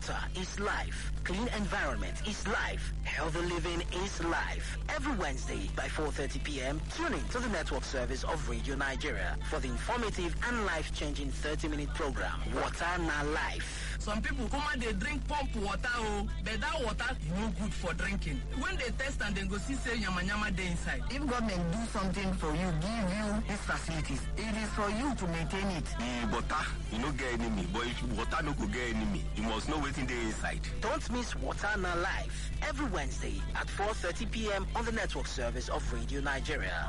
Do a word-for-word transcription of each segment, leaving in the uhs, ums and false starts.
Water is life. Clean environment is life. Healthy living is life. Every Wednesday by four thirty p.m., tune in to the network service of Radio Nigeria for the informative and life-changing thirty-minute program, Water Na Life. Some people come and they drink pump water, oh, but that water is no good for drinking. When they test and they go see say yama yama dey inside. If government do something for you, give you these facilities, it is for you to maintain it. The water, you no get enemy, but if water no go get enemy, you must know what's in the inside. Don't miss Water Na Life every Wednesday at four thirty p.m. on the network service of Radio Nigeria.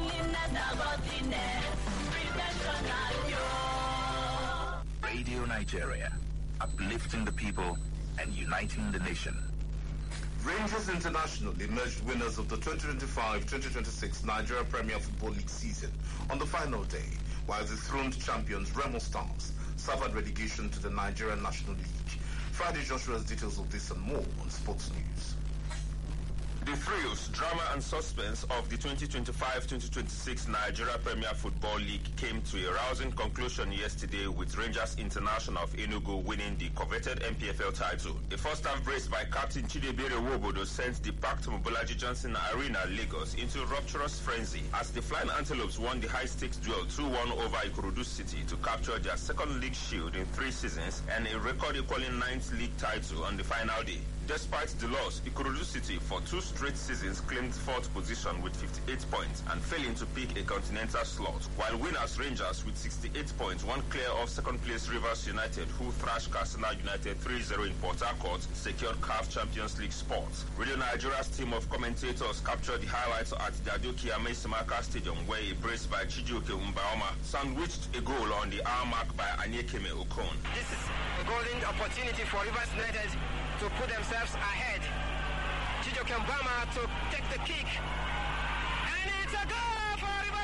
Radio Nigeria, uplifting the people and uniting the nation. Rangers International emerged winners of the twenty twenty-five twenty twenty-six Nigeria Premier Football League season on the final day, while the throned champions Remo Stars suffered relegation to the Nigerian National League. Friday Joshua has details of this and more on Sports News. The thrills, drama and suspense of the twenty twenty-five twenty twenty-six Nigeria Premier Football League came to a rousing conclusion yesterday with Rangers International of Enugu winning the coveted N P F L title. A first half brace by Captain Chidebere Wobodo sent the packed Mobolaji Johnson Arena, Lagos into rapturous frenzy as the Flying Antelopes won the high-stakes duel two one over Ikorodu City to capture their second league shield in three seasons and a record-equaling ninth league title on the final day. Despite the loss, Ikorodu City for two straight seasons claimed fourth position with fifty-eight points and failing to pick a continental slot, while winners Rangers with sixty-eight points, one clear of second place Rivers United, who thrashed Katsina United three zero in Port Harcourt, secured C A F Champions League spots. Radio Nigeria's team of commentators captured the highlights at the Adokia Meisimaka Stadium, where a brace by Chijioke Umbaoma sandwiched a goal on the hour mark by Anyekeme Okon. This is a golden opportunity for Rivers United to put themselves ahead. Chijioke Umbaoma to take the kick. And it's a goal for Rivers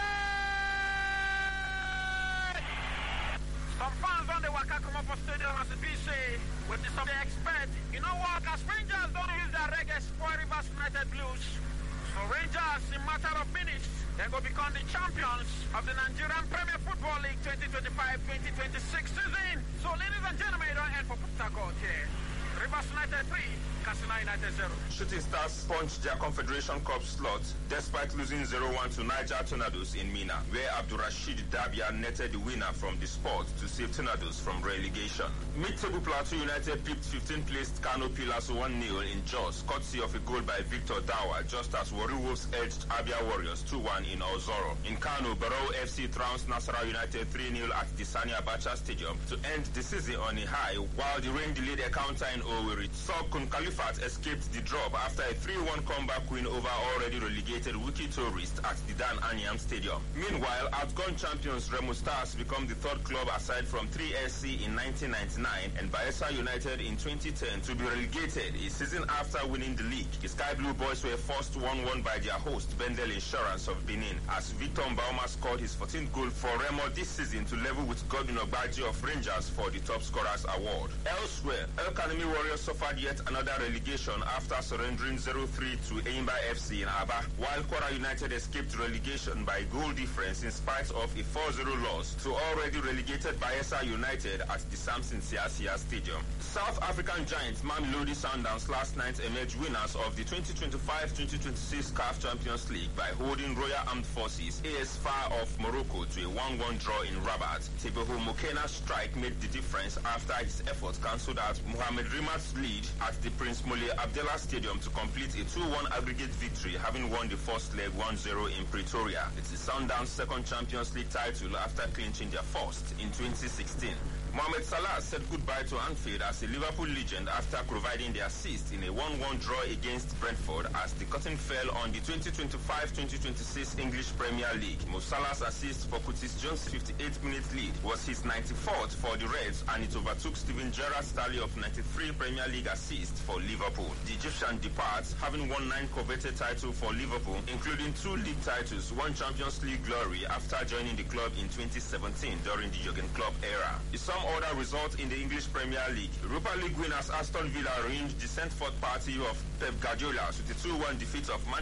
United! Some fans on the Wakakumapa Stadium as the B C with the some they expect. You know what? As Rangers don't use their reggae spoil Rivers United Blues. So Rangers, in matter of minutes, they will become the champions of the Nigerian Premier Football League twenty twenty-five twenty twenty-six season. So ladies and gentlemen, you don't end for Port Harcourt here. Rivers United three, Katsina United zero. Shooting Stars sponged their Confederation Cup slot despite losing zero one to Niger Tornadoes in Mina, where Abdurrashid Dabia netted the winner from the spot to save Tornadoes from relegation. Mid-table Plateau United pipped fifteenth placed Kano Pillars one nil in Jos, courtesy of a goal by Victor Dawa, just as Warri Wolves edged Abia Warriors two one in Ozoro. In Kano, Barrow F C trounced Nasarawa United three nil at the Sani Abacha Stadium to end the season on a high, while the rain delayed a counter in Owerri. Sokun Khalifat escaped the drop after a three one comeback win over already relegated Wiki Tourist at the Dan Anyam Stadium. Meanwhile, outgone champions Remo Stars become the third club aside from three S C in nineteen ninety-nine and Bayelsa United in twenty ten to be relegated a season after winning the league. The Sky Blue Boys were forced one one by their host Bendel Insurance of Benin as Victor Mbauma scored his fourteenth goal for Remo this season to level with Godwin Ogbaji of Rangers for the top scorers award. Elsewhere, El Kanemi Warriors suffered yet another relegation after surrendering zero three to Eimba F C in Aba, while Kwara United escaped relegation by goal difference in spite of a four zero loss to already relegated Bayelsa United at the Samson Siasia Stadium. South African giants Mamelodi Sundowns last night emerged winners of the twenty twenty-five twenty twenty-six C A F Champions League by holding Royal Armed Forces A S F A R of Morocco to a one one draw in Rabat. Teboho Mokena's strike made the difference after his efforts cancelled out Mohamed Rimat's lead at the Prince Moulay Abdallah Stadium to complete a two one aggregate victory, having won the first leg one zero in Pretoria. It's the Sundowns' second Champions League title after clinching their first in twenty sixteen. Mohamed Salah said goodbye to Anfield as a Liverpool legend after providing the assist in a one one draw against Brentford as the curtain fell on the twenty twenty-five twenty twenty-six English Premier League. Mo Salah's assist for Curtis Jones' fifty-eight minute lead was his ninety-fourth for the Reds, and it overtook Steven Gerrard's tally of ninety-three Premier League assists for Liverpool. The Egyptian departs, having won nine coveted titles for Liverpool, including two league titles, one Champions League glory after joining the club in twenty seventeen during the Jurgen Klopp era. Some other results in the English Premier League. Europa League winners Aston Villa arranged the Saint-Ford party of Pep Guardiola with a two one defeat of Manchester